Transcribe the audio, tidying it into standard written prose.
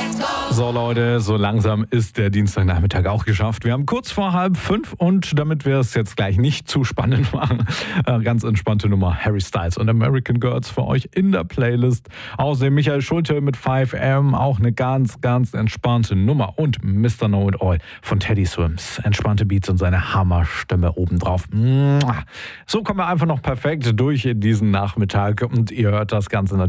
So Leute, so langsam ist der Dienstagnachmittag auch geschafft. Wir haben kurz vor 4:30 und damit wir es jetzt gleich nicht zu spannend machen, ganz entspannte Nummer Harry Styles und American Girls für euch in der Playlist. Außerdem Michael Schulte mit 5am, auch eine ganz, ganz entspannte Nummer. Und Mr. Know It All von Teddy Swims. Entspannte Beats und seine Hammerstimme obendrauf. So kommen wir einfach noch perfekt durch in diesen Nachmittag und ihr hört das Ganze natürlich